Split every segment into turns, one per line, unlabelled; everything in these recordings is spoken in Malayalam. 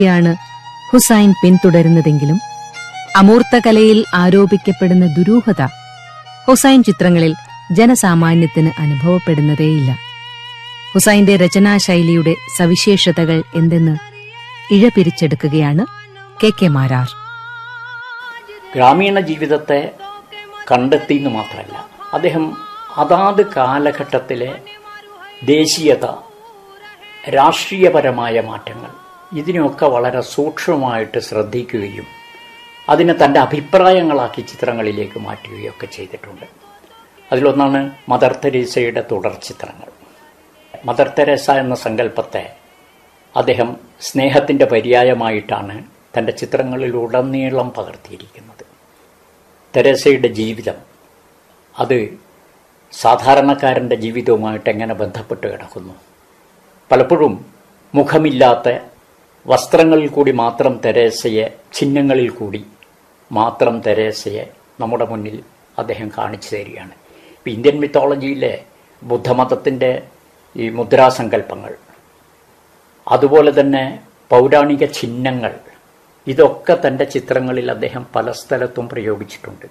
ാണ് ഹുസൈൻ പിന്തുടരുന്നതെങ്കിലും അമൂർത്ത കലയിൽ ആരോപിക്കപ്പെടുന്ന ദുരൂഹത ഹുസൈൻ ചിത്രങ്ങളിൽ ജനസാമാന്യത്തിന് അനുഭവപ്പെടുന്നതേയില്ല. ഹുസൈന്റെ രചനാശൈലിയുടെ സവിശേഷതകൾ എന്തെന്ന് ഇഴപിരിച്ചെടുക്കുകയാണ് കെ മാരാർ.
ഗ്രാമീണ ജീവിതത്തെ കണ്ടെത്തിയെന്ന് മാത്രമല്ല, അദ്ദേഹം അതാത് കാലഘട്ടത്തിലെ ദേശീയത, രാഷ്ട്രീയപരമായ മാറ്റങ്ങൾ, ഇതിനെയൊക്കെ വളരെ സൂക്ഷ്മമായിട്ട് ശ്രദ്ധിക്കുകയും അതിനെ തൻ്റെ അഭിപ്രായങ്ങളാക്കി ചിത്രങ്ങളിലേക്ക് മാറ്റുകയൊക്കെ ചെയ്തിട്ടുണ്ട്. അതിലൊന്നാണ് മദർ തെരേസയുടെ തുടർ ചിത്രങ്ങൾ. മദർ തെരേസ എന്ന സങ്കല്പത്തെ അദ്ദേഹം സ്നേഹത്തിൻ്റെ പര്യായമായിട്ടാണ് തൻ്റെ ചിത്രങ്ങളിലുടനീളം പകർത്തിയിരിക്കുന്നത്. തെരേസയുടെ ജീവിതം അത് സാധാരണക്കാരൻ്റെ ജീവിതവുമായിട്ട് എങ്ങനെ ബന്ധപ്പെട്ട് കിടക്കുന്നു. പലപ്പോഴും മുഖമില്ലാത്ത വസ്ത്രങ്ങളിൽ കൂടി മാത്രം തെരേസയെ, ചിഹ്നങ്ങളിൽ കൂടി മാത്രം തെരേസയെ നമ്മുടെ മുന്നിൽ അദ്ദേഹം കാണിച്ചു തരികയാണ്. ഇപ്പം ഇന്ത്യൻ മിത്തോളജിയിലെ ബുദ്ധമതത്തിൻ്റെ ഈ മുദ്രാസങ്കല്പങ്ങൾ, അതുപോലെ തന്നെ പൗരാണിക ചിഹ്നങ്ങൾ, ഇതൊക്കെ തൻ്റെ ചിത്രങ്ങളിൽ അദ്ദേഹം പല സ്ഥലത്തും പ്രയോഗിച്ചിട്ടുണ്ട്.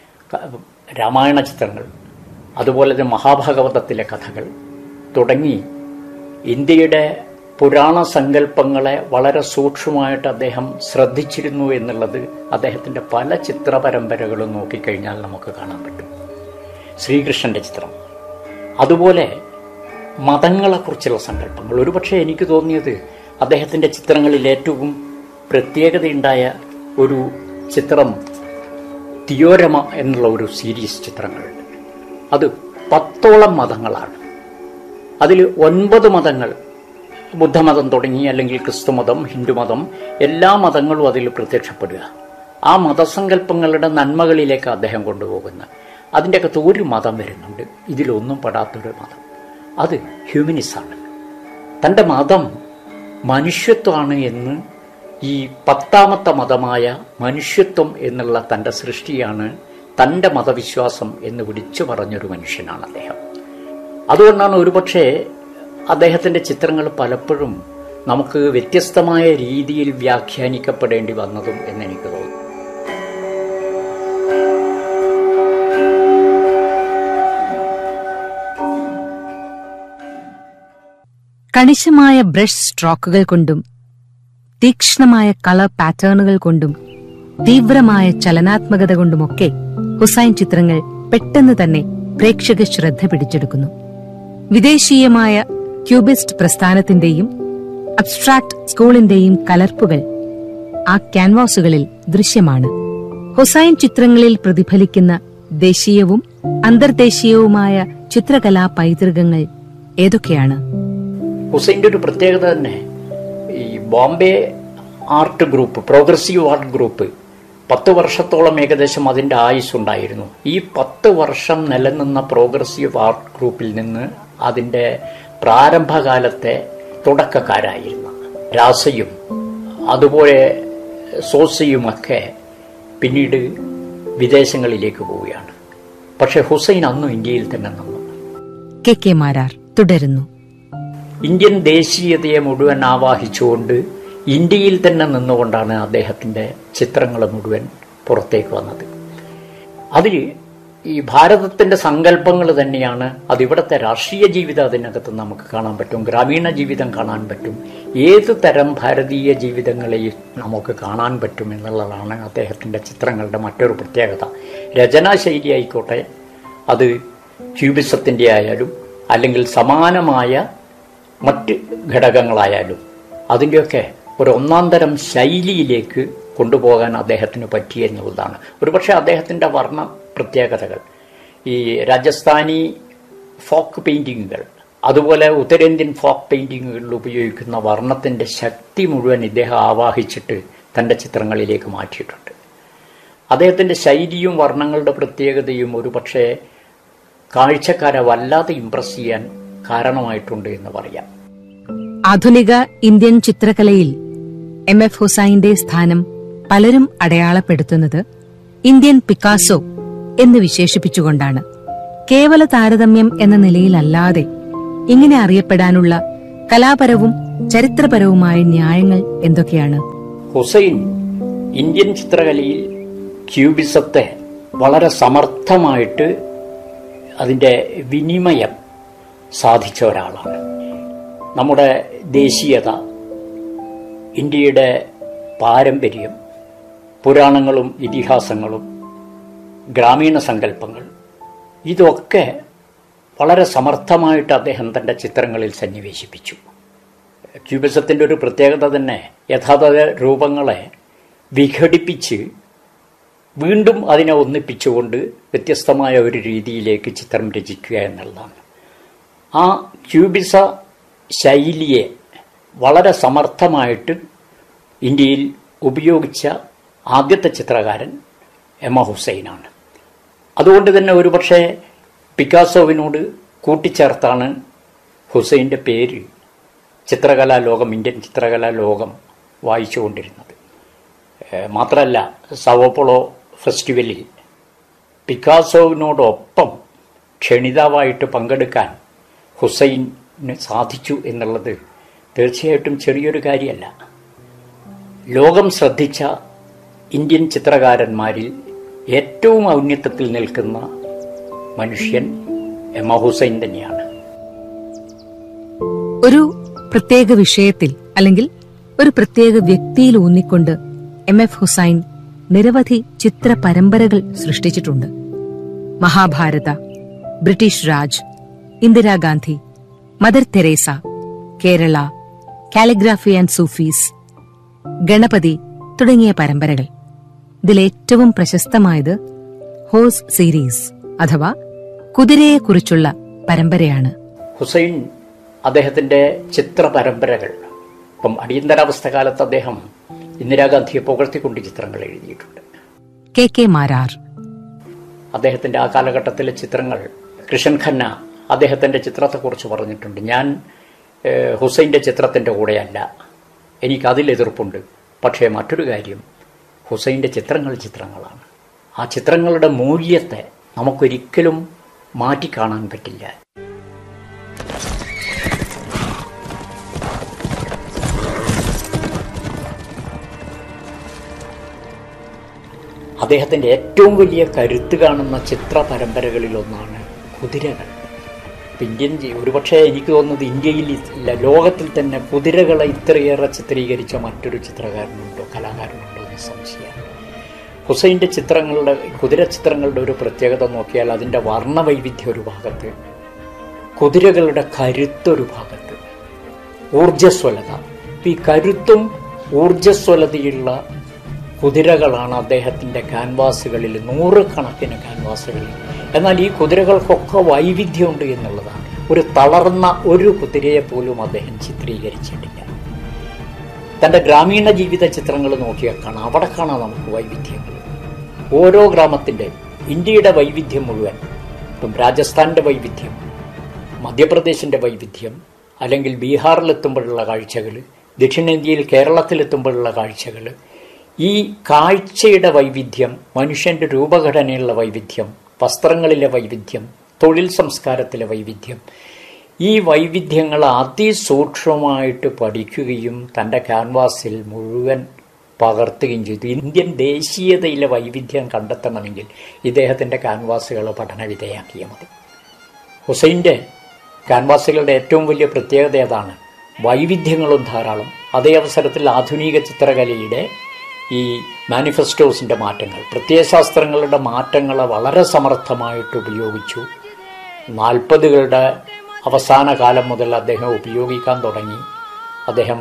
രാമായണ ചിത്രങ്ങൾ, അതുപോലെ തന്നെ മഹാഭാഗവതത്തിലെ കഥകൾ തുടങ്ങി ഇന്ത്യയുടെ പുരാണ സങ്കല്പങ്ങളെ വളരെ സൂക്ഷ്മമായിട്ട് അദ്ദേഹം ശ്രദ്ധിച്ചിരുന്നു എന്നുള്ളത് അദ്ദേഹത്തിൻ്റെ പല ചിത്ര പരമ്പരകളും നോക്കിക്കഴിഞ്ഞാൽ നമുക്ക് കാണാൻ പറ്റും. ശ്രീകൃഷ്ണൻ്റെ ചിത്രം, അതുപോലെ മതങ്ങളെക്കുറിച്ചുള്ള സങ്കല്പങ്ങൾ. ഒരുപക്ഷെ എനിക്ക് തോന്നിയത് അദ്ദേഹത്തിൻ്റെ ചിത്രങ്ങളിൽ ഏറ്റവും പ്രത്യേകതയുണ്ടായ ഒരു ചിത്രം തിയോരമ എന്നുള്ള ഒരു സീരീസ് ചിത്രങ്ങളുണ്ട്. അത് 10ഓളം മതങ്ങളാണ്. അതിൽ 9 മതങ്ങൾ, ബുദ്ധമതം തുടങ്ങി അല്ലെങ്കിൽ ക്രിസ്തുമതം, ഹിന്ദുമതം, എല്ലാ മതങ്ങളും അതിൽ പ്രത്യക്ഷപ്പെടുക. ആ മതസങ്കല്പങ്ങളുടെ നന്മകളിലേക്ക് അദ്ദേഹം കൊണ്ടുപോകുന്ന അതിൻ്റെ അകത്ത് ഒരു മതം വരുന്നുണ്ട്, ഇതിലൊന്നും പെടാത്തൊരു മതം. അത് ഹ്യൂമനിസമാണ്. തൻ്റെ മതം മനുഷ്യത്വമാണ് എന്ന്, ഈ 10ാമത്തെ മതമായ മനുഷ്യത്വം എന്നുള്ള തൻ്റെ സൃഷ്ടിയാണ് തൻ്റെ മതവിശ്വാസം എന്ന് വിളിച്ചു പറഞ്ഞൊരു മനുഷ്യനാണ് അദ്ദേഹം. അതുകൊണ്ടാണ് ഒരുപക്ഷെ അദ്ദേഹത്തിൻ്റെ ചിത്രങ്ങൾ പലപ്പോഴും നമുക്ക് വ്യത്യസ്തമായ രീതിയിൽ വ്യാഖ്യാനിക്കപ്പെടേണ്ടി വന്നതും എന്നെനിക്ക് തോന്നുന്നു.
കണിശമായ ബ്രഷ് സ്ട്രോക്കുകൾ കൊണ്ടും തീക്ഷ്ണമായ കളർ പാറ്റേണുകൾ കൊണ്ടും തീവ്രമായ ചലനാത്മകത കൊണ്ടുമൊക്കെ ഹുസൈൻ ചിത്രങ്ങൾ പെട്ടെന്ന് തന്നെ പ്രേക്ഷക ശ്രദ്ധ പിടിച്ചെടുക്കുന്നു. വിദേശീയമായ ക്യൂബിസ്റ്റ് പ്രസ്ഥാനത്തിന്റെയും അബ്സ്ട്രാക്ട് സ്കൂളിന്റെയും കലർപ്പുകൾ ആ ക്യാൻവാസുകളിൽ ദൃശ്യമാണ്. ഹുസൈൻ ചിത്രങ്ങളിൽ പ്രതിഫലിക്കുന്ന ദേശീയവും അന്തർദേശീയവുമായ ചിത്രകലാ പൈതൃകങ്ങൾ ഏതൊക്കെയാണ്?
ഹുസൈൻ്റെ ഒരു പ്രത്യേകത തന്നെ, ഈ Bombay art group, progressive art group 10 വർഷത്തോളം ഏകദേശം അതിൻ്റെ ആയുസ്സുണ്ടായിരുന്നു. ഈ 10 വർഷം നിലനിന്ന പ്രോഗ്രസീവ് ആർട്ട് ഗ്രൂപ്പിൽ നിന്ന് അതിൻ്റെ പ്രാരംഭകാലത്തെ തുടക്കക്കാരായിരുന്ന രാസയും അതുപോലെ സോസയുമൊക്കെ പിന്നീട് വിദേശങ്ങളിലേക്ക് പോവുകയാണ്. പക്ഷെ ഹുസൈൻ അന്നും ഇന്ത്യയിൽ തന്നെ നിന്നു.
കെ മാരാർ തുടരുന്നു.
ഇന്ത്യൻ ദേശീയതയെ മുഴുവൻ ആവാഹിച്ചുകൊണ്ട് ഇന്ത്യയിൽ തന്നെ നിന്നുകൊണ്ടാണ് അദ്ദേഹത്തിൻ്റെ ചിത്രങ്ങൾ മുഴുവൻ പുറത്തേക്ക് വന്നത്. അതിൽ ഈ ഭാരതത്തിൻ്റെ സങ്കല്പങ്ങൾ തന്നെയാണ്. അതിവിടുത്തെ രാഷ്ട്രീയ ജീവിതം അതിനകത്ത് നമുക്ക് കാണാൻ പറ്റും, ഗ്രാമീണ ജീവിതം കാണാൻ പറ്റും, ഏത് തരം ഭാരതീയ ജീവിതങ്ങളെയും നമുക്ക് കാണാൻ പറ്റും എന്നുള്ളതാണ് അദ്ദേഹത്തിൻ്റെ ചിത്രങ്ങളുടെ മറ്റൊരു പ്രത്യേകത. രചനാശൈലി ആയിക്കോട്ടെ, അത് ക്യൂബിസത്തിൻ്റെ ആയാലും അല്ലെങ്കിൽ സമാനമായ മറ്റ് ഘടകങ്ങളായാലും അതിൻ്റെയൊക്കെ ഒരു ഒന്നാം തരം ശൈലിയിലേക്ക് കൊണ്ടുപോകാൻ അദ്ദേഹത്തിന് പറ്റിയെന്നുള്ളതാണ്. ഒരുപക്ഷെ അദ്ദേഹത്തിൻ്റെ വർണ്ണ പ്രത്യേകതകൾ, ഈ രാജസ്ഥാനി ഫോക്ക് പെയിൻറ്റിങ്ങുകൾ, അതുപോലെ ഉത്തരേന്ത്യൻ ഫോക്ക് പെയിൻറ്റിങ്ങുകളിൽ ഉപയോഗിക്കുന്ന വർണ്ണത്തിൻ്റെ ശക്തി മുഴുവൻ ഇദ്ദേഹം ആവാഹിച്ചിട്ട് തൻ്റെ ചിത്രങ്ങളിലേക്ക് മാറ്റിയിട്ടുണ്ട്. അദ്ദേഹത്തിൻ്റെ ശൈലിയും വർണ്ണങ്ങളുടെ പ്രത്യേകതയും ഒരുപക്ഷെ കാഴ്ചക്കാരെ വല്ലാതെ ഇംപ്രസ് ചെയ്യാൻ കാരണമായിട്ടുണ്ട് എന്ന് പറയാം.
ആധുനിക ഇന്ത്യൻ ചിത്രകലയിൽ MF ഹുസൈന്റെ സ്ഥാനം പലരും അടയാളപ്പെടുത്തുന്നത് ഇന്ത്യൻ പിക്കാസോ എന്ന് വിശേഷിപ്പിച്ചുകൊണ്ടാണ്. കേവല താരതമ്യം എന്ന നിലയിലല്ലാതെ ഇങ്ങനെ അറിയപ്പെടാനുള്ള കലാപരവും ചരിത്രപരവുമായ ന്യായങ്ങൾ എന്തൊക്കെയാണ്?
ഹുസൈൻ ഇന്ത്യൻ ചിത്രകലയിൽ ക്യൂബിസത്തെ വളരെ സമർത്ഥമായിട്ട് അതിൻ്റെ വിനിമയം സാധിച്ച ഒരാളാണ്. നമ്മുടെ ദേശീയത, ഇന്ത്യയുടെ പാരമ്പര്യം, പുരാണങ്ങളും ഇതിഹാസങ്ങളും, ഗ്രാമീണ സങ്കല്പങ്ങൾ, ഇതൊക്കെ വളരെ സമർത്ഥമായിട്ട് അദ്ദേഹം തൻ്റെ ചിത്രങ്ങളിൽ സന്നിവേശിപ്പിച്ചു. ക്യൂബിസത്തിൻ്റെ ഒരു പ്രത്യേകത തന്നെ യഥാർത്ഥ രൂപങ്ങളെ വിഘടിപ്പിച്ച് വീണ്ടും അതിനെ ഒന്നിപ്പിച്ചുകൊണ്ട് വ്യത്യസ്തമായ ഒരു രീതിയിലേക്ക് ചിത്രം രചിക്കുക എന്നുള്ളതാണ്. ആ ക്യൂബിസ ശൈലിയെ വളരെ സമർത്ഥമായിട്ട് ഇന്ത്യയിൽ ഉപയോഗിച്ച ആദ്യത്തെ ചിത്രകാരൻ എം എ ഹുസൈനാണ്. അതുകൊണ്ട് തന്നെ ഒരുപക്ഷെ പിക്കാസോവിനോട് കൂട്ടിച്ചേർത്താണ് ഹുസൈൻ്റെ പേര് ചിത്രകലാ ലോകം, ഇന്ത്യൻ ചിത്രകലാ ലോകം വായിച്ചുകൊണ്ടിരുന്നത്. മാത്രമല്ല, സവോപോളോ ഫെസ്റ്റിവലിൽ പിക്കാസോവിനോടൊപ്പം ക്ഷണിതാവായിട്ട് പങ്കെടുക്കാൻ ഹുസൈന് സാധിച്ചു എന്നുള്ളത് തീർച്ചയായിട്ടും ചെറിയൊരു കാര്യമല്ല. ലോകം ശ്രദ്ധിച്ച ഇന്ത്യൻ ചിത്രകാരന്മാരിൽ ഏറ്റവും ഔന്നത്യത്തിൽ നിൽക്കുന്ന മനുഷ്യൻ എം എ ഹുസൈൻ തന്നെയാണ്.
ഒരു പ്രത്യേക വിഷയത്തിൽ അല്ലെങ്കിൽ ഒരു പ്രത്യേക വ്യക്തിയിൽ ഊന്നിക്കൊണ്ട് എം എഫ് ഹുസൈൻ നിരവധി ചിത്ര പരമ്പരകൾ സൃഷ്ടിച്ചിട്ടുണ്ട്. Mahabharata, British Raj, Indira Gandhi, mother Teresa, Kerala, calligraphy and Sufis, Ganapathi തുടങ്ങിയ പരമ്പരകൾ. ഇതിലേറ്റവും പ്രശസ്തമായത് ഹോഴ്സ് സീരീസ് അഥവാ കുതിരയെക്കുറിച്ചുള്ള പരമ്പരയാണ്.
ഹുസൈൻ അദ്ദേഹത്തിൻ്റെ ചിത്ര പരമ്പരകൾ, ഇപ്പം അടിയന്തരാവസ്ഥ കാലത്ത് അദ്ദേഹം ഇന്ദിരാഗാന്ധിയെ പുകഴ്ത്തിക്കൊണ്ട് ചിത്രങ്ങൾ എഴുതിയിട്ടുണ്ട്.
കെ കെ മാരാർ
അദ്ദേഹത്തിൻ്റെ ആ കാലഘട്ടത്തിലെ ചിത്രങ്ങൾ, കൃഷൻ ഖന്ന അദ്ദേഹത്തിൻ്റെ ചിത്രത്തെക്കുറിച്ച് പറഞ്ഞിട്ടുണ്ട്, ഞാൻ ഹുസൈൻ്റെ ചിത്രത്തിൻ്റെ കൂടെയല്ല, എനിക്കതിൽ എതിർപ്പുണ്ട്. പക്ഷേ മറ്റൊരു കാര്യം, ഹുസൈൻ്റെ ചിത്രങ്ങൾ ചിത്രങ്ങളാണ്. ആ ചിത്രങ്ങളുടെ മൂല്യത്തെ നമുക്കൊരിക്കലും മാറ്റിക്കാണാൻ പറ്റില്ല. അദ്ദേഹത്തിൻ്റെ ഏറ്റവും വലിയ കരുത്ത് കാണുന്ന ചിത്ര പരമ്പരകളിലൊന്നാണ് കുതിരകൾ. ഇന്ത്യൻ ഒരുപക്ഷെ എനിക്ക് തോന്നുന്നത് ഇന്ത്യയിൽ ഇല്ല, ലോകത്തിൽ തന്നെ കുതിരകളെ ഇത്രയേറെ ചിത്രീകരിച്ച മറ്റൊരു ചിത്രകാരനുണ്ടോ, കലാകാരനുണ്ടോ എന്ന് സംശയമാണ്. ഹുസൈൻ്റെ ചിത്രങ്ങളുടെ, കുതിര ചിത്രങ്ങളുടെ ഒരു പ്രത്യേകത നോക്കിയാൽ അതിൻ്റെ വർണ്ണവൈവിധ്യം ഒരു ഭാഗത്ത്, കുതിരകളുടെ കരുത്തൊരു ഭാഗത്ത്, ഊർജ്ജസ്വലത. ഈ കരുത്തും ഊർജ്ജസ്വലതയുള്ള കുതിരകളാണ് അദ്ദേഹത്തിൻ്റെ ക്യാൻവാസുകളിൽ, നൂറുകണക്കിന് ക്യാൻവാസുകളിൽ. എന്നാൽ ഈ കുതിരകൾക്കൊക്കെ വൈവിധ്യമുണ്ട് എന്നുള്ളതാണ്. ഒരു തളർന്ന ഒരു കുതിരയെ പോലും അദ്ദേഹം ചിത്രീകരിച്ചിട്ടില്ല. തൻ്റെ ഗ്രാമീണ ജീവിത ചിത്രങ്ങൾ നോക്കിയാൽ കാണാം, അവിടെ കാണാം നമുക്ക് വൈവിധ്യങ്ങൾ. ഓരോ ഗ്രാമത്തിൻ്റെ, ഇന്ത്യയുടെ വൈവിധ്യം മുഴുവൻ, ഇപ്പം രാജസ്ഥാൻ്റെ വൈവിധ്യം, മധ്യപ്രദേശിൻ്റെ വൈവിധ്യം, അല്ലെങ്കിൽ ബീഹാറിലെത്തുമ്പോഴുള്ള കാഴ്ചകൾ, ദക്ഷിണേന്ത്യയിൽ കേരളത്തിലെത്തുമ്പോഴുള്ള കാഴ്ചകൾ, ഈ കാഴ്ചയുടെ വൈവിധ്യം, മനുഷ്യൻ്റെ രൂപഘടനയുള്ള വൈവിധ്യം, വസ്ത്രങ്ങളിലെ വൈവിധ്യം, തൊഴിൽ സംസ്കാരത്തിലെ വൈവിധ്യം, ഈ വൈവിധ്യങ്ങൾ അതിസൂക്ഷ്മമായിട്ട് പഠിക്കുകയും തൻ്റെ ക്യാൻവാസിൽ മുഴുവൻ പകർത്തുകയും ചെയ്തു. ഇന്ത്യൻ ദേശീയതയിലെ വൈവിധ്യം കണ്ടെത്തണമെങ്കിൽ ഇദ്ദേഹത്തിൻ്റെ ക്യാൻവാസുകൾ പഠനവിധേയാക്കിയാൽ മതി. ഹുസൈൻ്റെ ക്യാൻവാസുകളുടെ ഏറ്റവും വലിയ പ്രത്യേകത അതാണ്, വൈവിധ്യങ്ങളും ധാരാളം. അതേ അവസരത്തിൽ ആധുനിക ചിത്രകലയുടെ ഈ മാനിഫെസ്റ്റോസിൻ്റെ മാറ്റങ്ങൾ, പ്രത്യയശാസ്ത്രങ്ങളുടെ മാറ്റങ്ങളെ വളരെ സമർത്ഥമായിട്ട് ഉപയോഗിച്ചു. 40കളുടെ അവസാന കാലം മുതൽ അദ്ദേഹം ഉപയോഗിക്കാൻ തുടങ്ങി. അദ്ദേഹം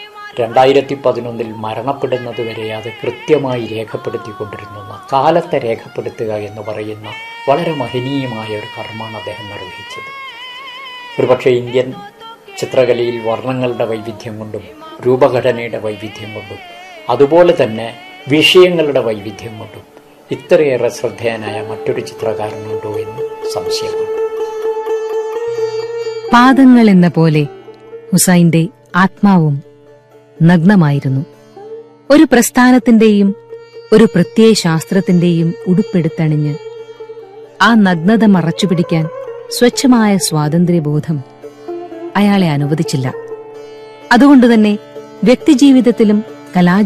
2011 മരണപ്പെടുന്നത് വരെ അത് കൃത്യമായി രേഖപ്പെടുത്തിക്കൊണ്ടിരുന്നു. കാലത്തെ രേഖപ്പെടുത്തുക എന്ന് പറയുന്ന വളരെ മഹനീയമായ ഒരു കർമ്മമാണ് അദ്ദേഹം നിർവഹിച്ചത്. ഒരുപക്ഷെ ഇന്ത്യൻ ചിത്രകലയിൽ വർണ്ണങ്ങളുടെ വൈവിധ്യം കൊണ്ടും രൂപഘടനയുടെ വൈവിധ്യം കൊണ്ടും അതുപോലെ തന്നെ വിഷയങ്ങളുടെ വൈവിധ്യം കൊണ്ടും ഇത്രയേറെ ശ്രദ്ധേയനായ മറ്റൊരു ചിത്രകാരനുണ്ടോ എന്ന് സംശയമാണ്.
പാദങ്ങൾ എന്ന പോലെ ഹുസൈന്റെ ആത്മാവും നഗ്നമായിരുന്നു. ഒരു പ്രസ്ഥാനത്തിന്റെയും ഒരു പ്രത്യയശാസ്ത്രത്തിന്റെയും ഉടുപ്പെടുത്തണിഞ്ഞ് ആ നഗ്നത മറച്ചുപിടിക്കാൻ സ്വച്ഛമായ സ്വാതന്ത്ര്യബോധം അയാളെ അനുവദിച്ചില്ല. അതുകൊണ്ടുതന്നെ വ്യക്തിജീവിതത്തിലും കലാ